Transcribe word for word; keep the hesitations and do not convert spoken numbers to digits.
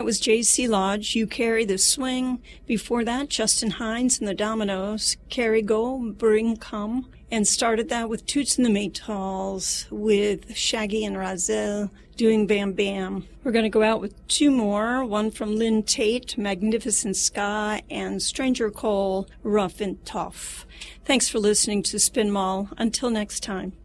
That was J C Lodge, You Carry the Swing. Before that, Justin Hines and the Dominoes, Carry Go, Bring Come. And started that with Toots and the Maytals, with Shaggy and Razel doing Bam Bam. We're going to go out with two more, one from Lynn Tate, Magnificent Sky, and Stranger Cole, Rough and Tough. Thanks for listening to Spin Mall. Until next time.